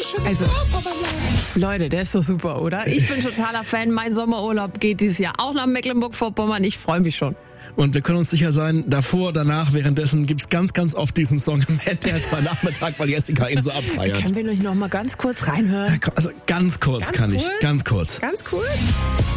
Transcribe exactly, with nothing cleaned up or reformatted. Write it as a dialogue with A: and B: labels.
A: Also, Leute, der ist so super, oder? Ich bin totaler Fan. Mein Sommerurlaub geht dieses Jahr auch nach Mecklenburg-Vorpommern. Ich freue mich schon.
B: Und wir können uns sicher sein, davor, danach, währenddessen gibt's ganz, ganz oft diesen Song im M D R zwei Nachmittag, weil Jessica ihn so abfeiert.
A: Können wir noch mal ganz kurz reinhören?
B: Also ganz kurz
A: ganz
B: kann
A: kurz?
B: ich, ganz kurz.
A: Ganz kurz?